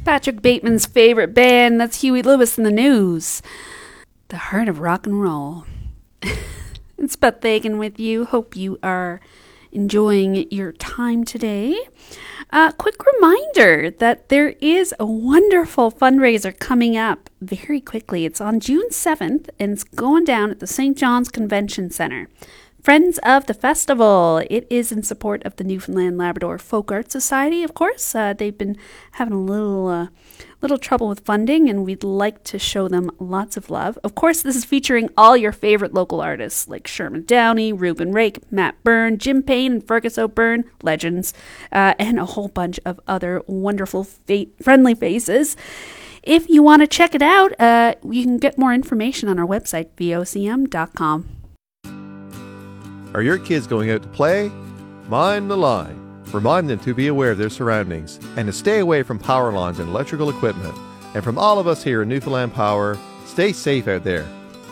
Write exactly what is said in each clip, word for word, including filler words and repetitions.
Patrick Bateman's favorite band, that's Huey Lewis and the News. The heart of rock and roll. It's Beth Hagen with you. Hope you are enjoying your time today. Uh, quick reminder that there is a wonderful fundraiser coming up very quickly. It's on June seventh, and it's going down at the Saint John's Convention Center. Friends of the Festival. It is in support of the Newfoundland Labrador Folk Art Society, of course. Uh, they've been having a little uh, little trouble with funding, and we'd like to show them lots of love. Of course, this is featuring all your favorite local artists like Sherman Downey, Reuben Rake, Matt Byrne, Jim Payne, and Fergus O'Byrne, legends, uh, and a whole bunch of other wonderful, fa- friendly faces. If you want to check it out, uh, you can get more information on our website, v o c m dot com. Are your kids going out to play? Mind the line. Remind them to be aware of their surroundings and to stay away from power lines and electrical equipment. And from all of us here in Newfoundland Power, stay safe out there.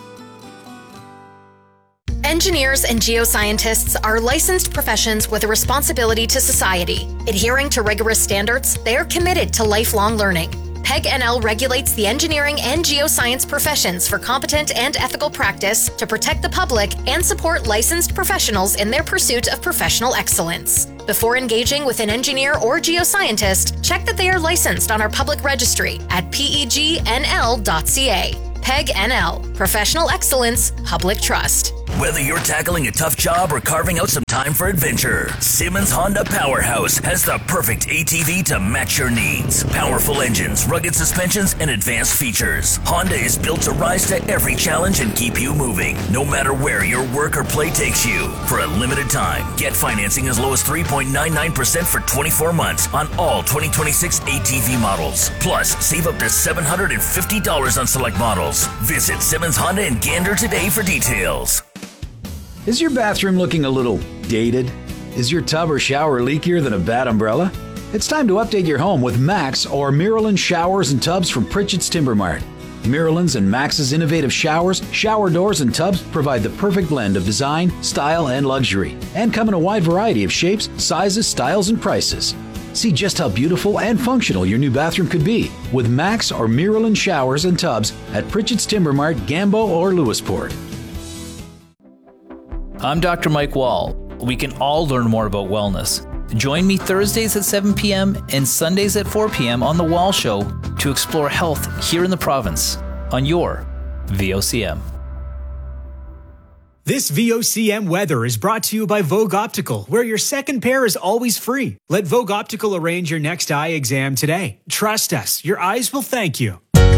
Engineers and geoscientists are licensed professions with a responsibility to society. Adhering to rigorous standards, they are committed to lifelong learning. P E G N L regulates the engineering and geoscience professions for competent and ethical practice to protect the public and support licensed professionals in their pursuit of professional excellence. Before engaging with an engineer or geoscientist, check that they are licensed on our public registry at P E G N L dot C A. P E G N L, Professional Excellence, Public Trust. Whether you're tackling a tough job or carving out some time for adventure, Simmons Honda Powerhouse has the perfect A T V to match your needs. Powerful engines, rugged suspensions, and advanced features. Honda is built to rise to every challenge and keep you moving, no matter where your work or play takes you. For a limited time, get financing as low as three point nine nine percent for twenty-four months on all twenty twenty-six A T V models. Plus, save up to seven hundred fifty dollars on select models. Visit Simmons Honda in Gander today for details. Is your bathroom looking a little dated? Is your tub or shower leakier than a bad umbrella? It's time to update your home with Max or Miralyn Showers and Tubs from Pritchett's Timber Mart. Miralyn's and Max's innovative showers, shower doors, and tubs provide the perfect blend of design, style, and luxury, and come in a wide variety of shapes, sizes, styles, and prices. See just how beautiful and functional your new bathroom could be with Max or Miralyn Showers and Tubs at Pritchett's Timber Mart, Gambo, or Lewisport. I'm Doctor Mike Wall. We can all learn more about wellness. Join me Thursdays at seven p.m. and Sundays at four p.m. on The Wall Show to explore health here in the province on your V O C M. This V O C M weather is brought to you by Vogue Optical, where your second pair is always free. Let Vogue Optical arrange your next eye exam today. Trust us, your eyes will thank you.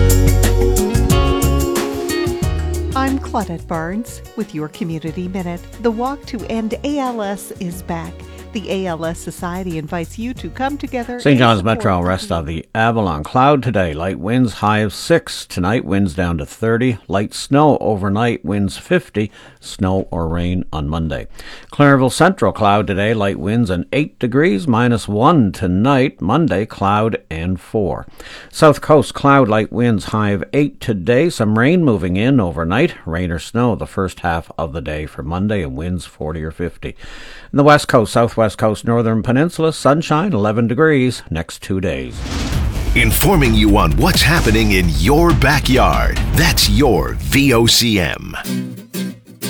I'm Claudette Barnes with your Community Minute. The Walk to End A L S is back. The A L S Society invites you to come together. Saint John's Metro rest of the Avalon. Cloud today, light winds, high of six. Tonight, winds down to thirty. Light snow overnight, winds fifty. Snow or rain on Monday. Clairville Central, cloud today, light winds and eight degrees, minus one tonight. Monday, cloud and four. South Coast, cloud, light winds, high of eight today. Some rain moving in overnight. Rain or snow the first half of the day for Monday, and winds forty or fifty. In the West Coast, Southwest Coast, Northern Peninsula, sunshine, eleven degrees, next two days. Informing you on what's happening in your backyard. That's your V O C M.